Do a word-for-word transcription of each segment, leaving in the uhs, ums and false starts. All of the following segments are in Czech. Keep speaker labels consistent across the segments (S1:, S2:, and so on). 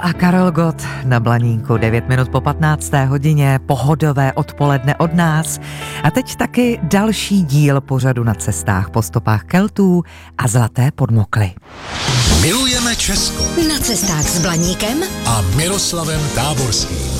S1: A Karel Gott na Blaníku, devět minut po patnácté hodině, pohodové odpoledne od nás. A teď taky další díl pořadu Na cestách po stopách Keltů a Zlaté podmokly.
S2: Milujeme Česko.
S3: Na cestách s Blaníkem
S2: A Miroslavem Táborským.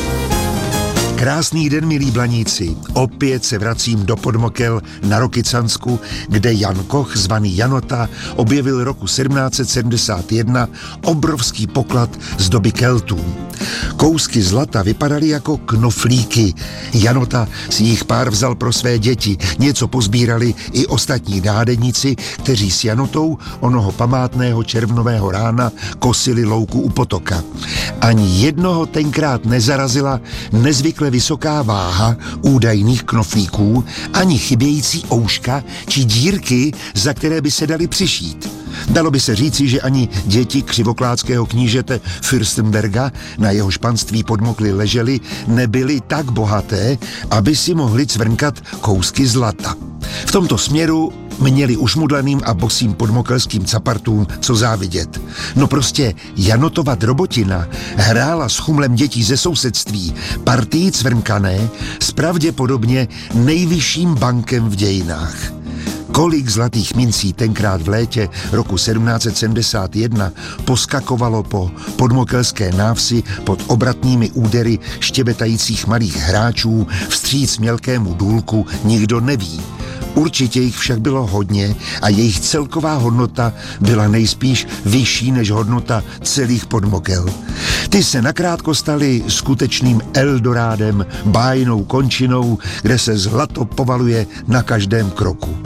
S4: Krásný den, milí Blaníci. Opět se vracím do Podmokel na Rokycansku, kde Jan Koch, zvaný Janota, objevil roku sedmnáct set sedmdesát jedna obrovský poklad z doby Keltů. Kousky zlata vypadaly jako knoflíky. Janota si jich pár vzal pro své děti. Něco pozbírali i ostatní nádeníci, kteří s Janotou onoho památného červnového rána kosili louku u potoka. Ani jednoho tenkrát nezarazila nezvykle vysoká váha údajných knoflíků, ani chybějící ouška či dírky, za které by se dali přišít. Dalo by se říci, že ani děti křivoklátského knížete Fürstenberga, na jehož panství Podmokly ležely, nebyly tak bohaté, aby si mohli cvrnkat kousky zlata. V tomto směru měli ušmudlaným a bosým podmokelským capartům co závidět. No prostě Janotova drobotina hrála s chumlem dětí ze sousedství partii cvrnkané s pravděpodobně nejvyšším bankem v dějinách. Kolik zlatých mincí tenkrát v létě roku sedmnáct set sedmdesát jedna poskakovalo po podmokelské návsi pod obratnými údery štěbetajících malých hráčů vstříc mělkému důlku, nikdo neví. Určitě jich však bylo hodně a jejich celková hodnota byla nejspíš vyšší než hodnota celých Podmokel. Ty se nakrátko staly skutečným Eldorádem, bájnou končinou, kde se zlato povaluje na každém kroku.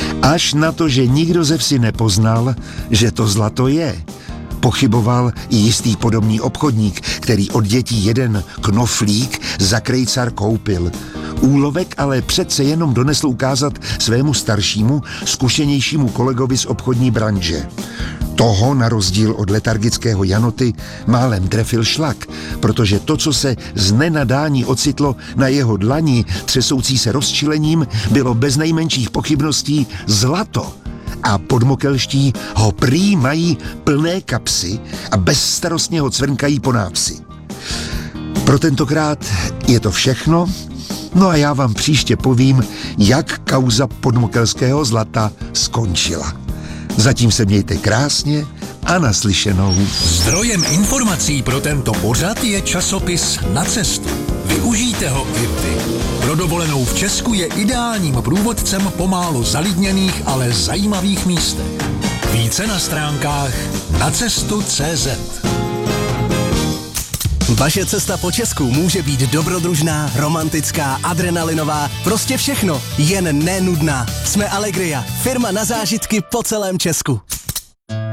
S4: Až na to, že nikdo ze vsi nepoznal, že to zlato je. Pochyboval i jistý podobný obchodník, který od dětí jeden knoflík za krejcar koupil. Úlovek ale přece jenom donesl ukázat svému staršímu, zkušenějšímu kolegovi z obchodní branže. Toho, na rozdíl od letargického Janoty, málem trefil šlak, protože to, co se z nenadání ocitlo na jeho dlani, třesoucí se rozčilením, bylo bez nejmenších pochybností zlato. A podmokelští ho prý mají plné kapsy a bezstarostně ho cvrnkají po návsi. Pro tentokrát je to všechno. No a já vám příště povím, jak kauza podmokelského zlata skončila. Zatím se mějte krásně a naslyšenou.
S2: Zdrojem informací pro tento pořad je časopis Na cestu. Využijte ho i vy. Pro dovolenou v Česku je ideálním průvodcem po málo zalidněných, ale zajímavých místech. Více na stránkách nacestu tečka cé zet.
S5: Vaše cesta po Česku může být dobrodružná, romantická, adrenalinová, prostě všechno, jen nenudná. Jsme Allegria, firma na zážitky po celém Česku.